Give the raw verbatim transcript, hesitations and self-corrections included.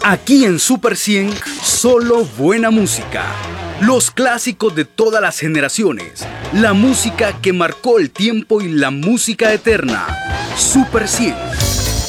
Aquí en Super cien, solo buena música. Los clásicos de todas las generaciones. La música que marcó el tiempo y la música eterna. Super cien.